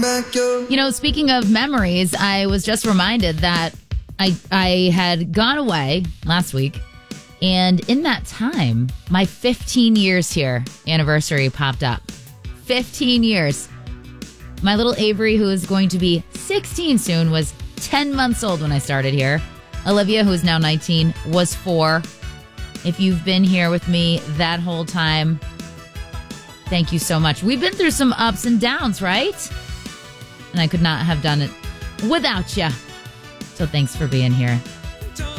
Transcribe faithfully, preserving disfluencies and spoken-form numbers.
You know, speaking of memories, I was just reminded that I I had gone away last week, and in that time, my fifteen years here anniversary popped up. fifteen years. My little Avery, who is going to be sixteen soon, was ten months old when I started here. Olivia, who is now nineteen, was four. If you've been here with me that whole time, thank you so much. We've been through some ups and downs, right? And I could not have done it without you. So thanks for being here.